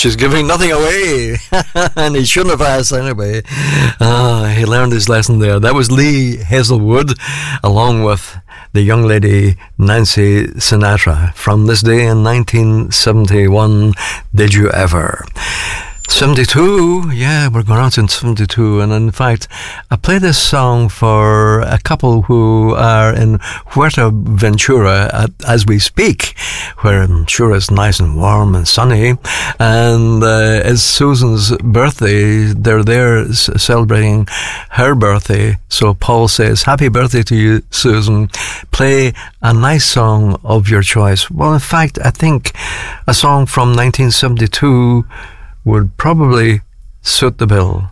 she's giving nothing away. And he shouldn't have asked anyway. He learned his lesson there. That was Lee Hazelwood, along with the young lady Nancy Sinatra, from this day in 1971, Did You Ever? 72, yeah, we're going out in 72, and in fact, I play this song for a couple who are in Fuerteventura as we speak, where I'm sure it's nice and warm and sunny, and it's Susan's birthday. They're there celebrating her birthday, so Paul says, happy birthday to you, Susan. Play a nice song of your choice. Well, in fact, I think a song from 1972 would probably suit the bill.